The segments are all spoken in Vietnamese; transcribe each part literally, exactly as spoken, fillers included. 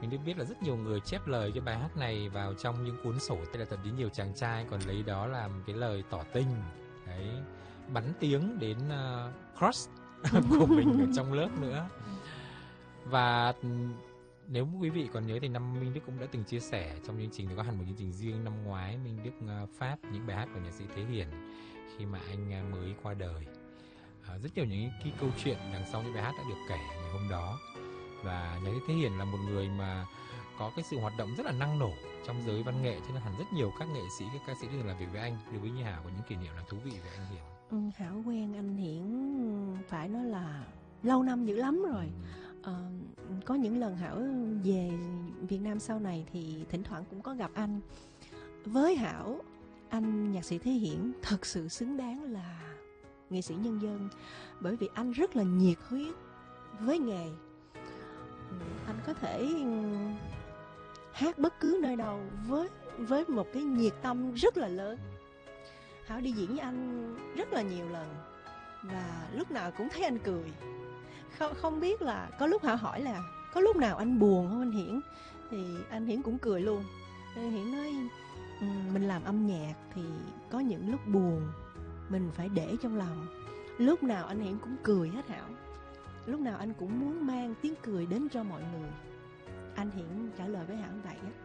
Mình được biết là rất nhiều người chép lời cho bài hát này vào trong những cuốn sổ, tức là thậm chí nhiều chàng trai còn lấy đó làm cái lời tỏ tình. Đấy, bắn tiếng đến uh, crush của mình ở trong lớp nữa. Và nếu quý vị còn nhớ thì năm Minh Đức cũng đã từng chia sẻ trong chương trình, thì có hẳn một chương trình riêng năm ngoái Minh Đức uh, phát những bài hát của nhạc sĩ Thế Hiển khi mà anh uh, mới qua đời. Uh, rất nhiều những cái câu chuyện đằng sau những bài hát đã được kể ngày hôm đó. Và nhạc sĩ Thế Hiển là một người mà có cái sự hoạt động rất là năng nổ trong giới văn nghệ, cho nên hẳn rất nhiều các nghệ sĩ, các ca sĩ từng làm việc với anh. Đối với Như Hảo có những kỷ niệm là thú vị về anh Hiển. Ừ, Hảo quen anh Hiển phải nói là lâu năm dữ lắm rồi. Ờ, có những lần Hảo về Việt Nam sau này thì thỉnh thoảng cũng có gặp anh. Với Hảo, anh nhạc sĩ Thế Hiển thật sự xứng đáng là nghệ sĩ nhân dân, bởi vì anh rất là nhiệt huyết với nghề. Anh có thể hát bất cứ nơi đâu với với một cái nhiệt tâm rất là lớn. Hảo đi diễn với anh rất là nhiều lần và lúc nào cũng thấy anh cười. Không không biết là có lúc Hảo hỏi là có lúc nào anh buồn không anh Hiển, thì anh Hiển cũng cười luôn. Anh Hiển nói mình làm âm nhạc thì có những lúc buồn mình phải để trong lòng. Lúc nào anh Hiển cũng cười hết Hảo. Lúc nào anh cũng muốn mang tiếng cười đến cho mọi người. Anh Hiển trả lời với Hảo vậy á.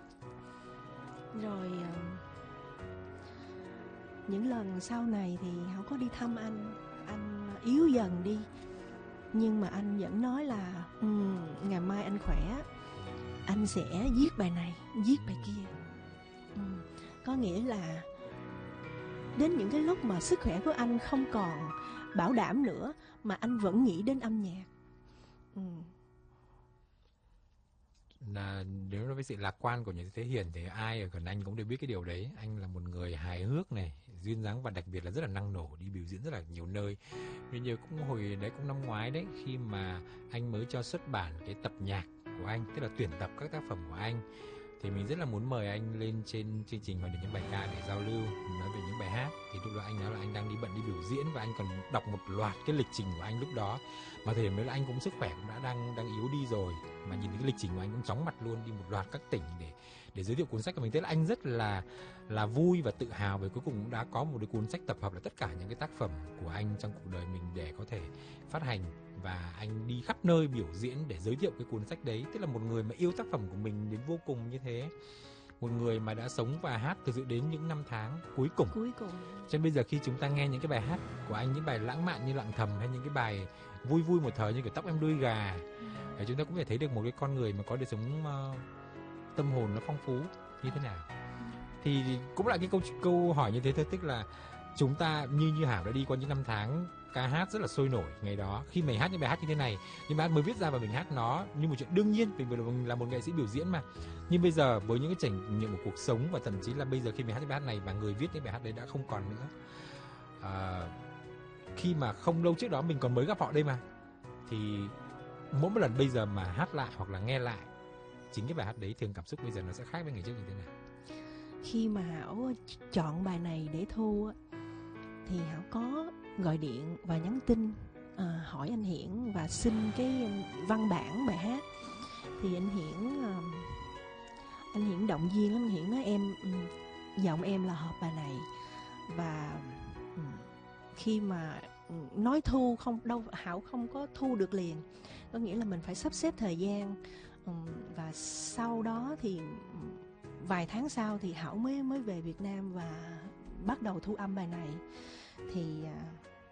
Rồi những lần sau này thì Hảo có đi thăm anh. Anh yếu dần đi, nhưng mà anh vẫn nói là um, ngày mai anh khỏe, anh sẽ viết bài này, viết bài kia. um, Có nghĩa là đến những cái lúc mà sức khỏe của anh không còn bảo đảm nữa mà anh vẫn nghĩ đến âm nhạc. ừ. Là nếu nói với sự lạc quan của nhạc sĩ Thế Hiển thì ai ở gần anh cũng đều biết cái điều đấy. Anh là một người hài hước này, duyên dáng và đặc biệt là rất là năng nổ, đi biểu diễn rất là nhiều nơi. Nên như cũng hồi đấy cũng năm ngoái đấy, khi mà anh mới cho xuất bản cái tập nhạc của anh, tức là tuyển tập các tác phẩm của anh, thì mình rất là muốn mời anh lên trên chương trình Hoài Niệm Những Bài Ca để giao lưu, nói về những bài hát. Thì lúc đó anh nói là anh đang đi bận đi biểu diễn, và anh còn đọc một loạt cái lịch trình của anh lúc đó. Mà thời điểm đấy là anh cũng sức khỏe cũng đã đang đang yếu đi rồi, mà nhìn thấy cái lịch trình của anh cũng chóng mặt luôn, đi một loạt các tỉnh để để giới thiệu cuốn sách của mình. Thế là anh rất là là vui và tự hào, vì cuối cùng cũng đã có một cái cuốn sách tập hợp là tất cả những cái tác phẩm của anh trong cuộc đời mình để có thể phát hành. Và anh đi khắp nơi biểu diễn để giới thiệu cái cuốn sách đấy. Tức là một người mà yêu tác phẩm của mình đến vô cùng như thế, một người mà đã sống và hát thực sự đến những năm tháng cuối cùng. Cuối cùng. Cho nên bây giờ khi chúng ta nghe những cái bài hát của anh, những bài lãng mạn như Lặng Thầm, hay những cái bài vui vui một thời như kiểu Tóc Em Đuôi Gà, thì chúng ta cũng phải thấy được một cái con người mà có đời sống uh, tâm hồn nó phong phú như thế nào. Thì cũng là cái câu câu hỏi như thế thôi, tức là chúng ta như như Hảo đã đi qua những năm tháng ca hát rất là sôi nổi ngày đó. Khi mình hát những bài hát như thế này, những bài hát mới viết ra và mình hát nó như một chuyện đương nhiên, vì mình là một nghệ sĩ biểu diễn mà. Nhưng bây giờ với những cái trải nghiệm của cuộc sống, và thậm chí là bây giờ khi mình hát những bài hát này và người viết những bài hát đấy đã không còn nữa, à, khi mà không lâu trước đó mình còn mới gặp họ đây mà, thì mỗi một lần bây giờ mà hát lại hoặc là nghe lại chính cái bài hát đấy, thường cảm xúc bây giờ nó sẽ khác với ngày trước như thế nào? Khi mà Hảo chọn bài này để thu thì Hảo có gọi điện và nhắn tin à, hỏi anh Hiển và xin cái văn bản bài hát. Thì anh Hiển à, anh Hiển động viên lắm. Anh Hiển nói em giọng em là hợp bài này. Và khi mà nói thu không đâu, Hảo không có thu được liền, có nghĩa là mình phải sắp xếp thời gian. Và sau đó thì vài tháng sau thì Hảo mới mới về Việt Nam và bắt đầu thu âm bài này. Thì à,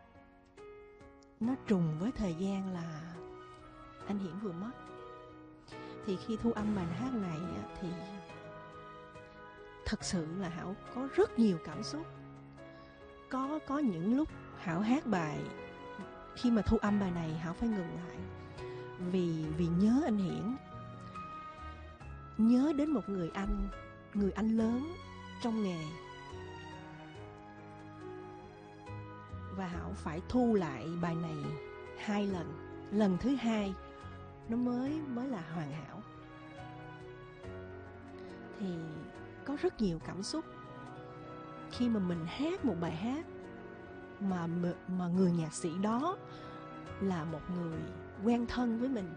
nó trùng với thời gian là anh Hiển vừa mất. Thì khi thu âm bài hát này thì thật sự là Hảo có rất nhiều cảm xúc. Có có những lúc Hảo hát bài, khi mà thu âm bài này Hảo phải ngừng lại, vì vì nhớ anh Hiển, nhớ đến một người anh, người anh lớn trong nghề. Và Hảo phải thu lại bài này hai lần. Lần thứ hai nó mới mới là hoàn hảo. Thì có rất nhiều cảm xúc khi mà mình hát một bài hát mà mà người nhạc sĩ đó là một người quen thân với mình.